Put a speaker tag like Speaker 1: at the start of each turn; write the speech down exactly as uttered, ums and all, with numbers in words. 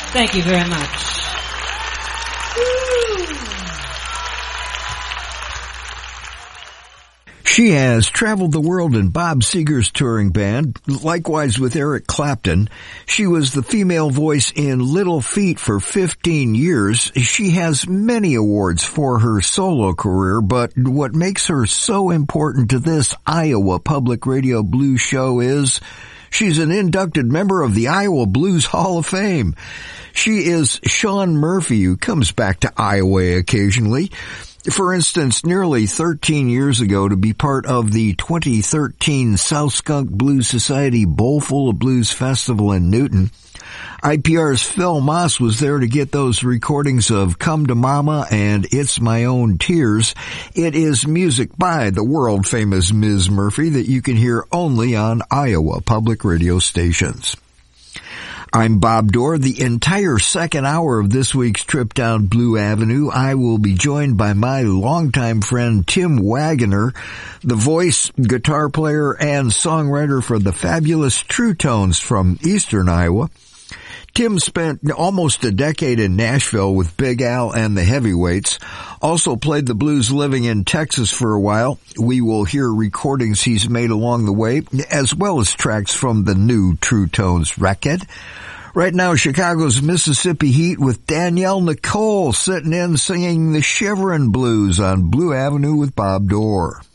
Speaker 1: Thank you very much.
Speaker 2: She has traveled the world in Bob Seger's touring band, likewise with Eric Clapton. She was the female voice in Little Feat for fifteen years. She has many awards for her solo career, but what makes her so important to this Iowa Public Radio Blues show is she's an inducted member of the Iowa Blues Hall of Fame. She is Sean Murphy, who comes back to Iowa occasionally. For instance, nearly thirteen years ago, to be part of the twenty thirteen South Skunk Blues Society Bowlful of Blues Festival in Newton, I P R's Phil Moss was there to get those recordings of Come to Mama and It's My Own Tears. It is music by the world-famous Miz Murphy that you can hear only on Iowa public radio stations. I'm Bob Dorr. The entire second hour of this week's trip down Blue Avenue, I will be joined by my longtime friend Tim Wagoner, the voice, guitar player, and songwriter for the fabulous True Tones from Eastern Iowa. Tim spent almost a decade in Nashville with Big Al and the Heavyweights, also played the blues living in Texas for a while. We will hear recordings he's made along the way, as well as tracks from the new True Tones record. Right now, Chicago's Mississippi Heat with Danielle Nicole sitting in singing the Shivering Blues on Blue Avenue with Bob Dorr.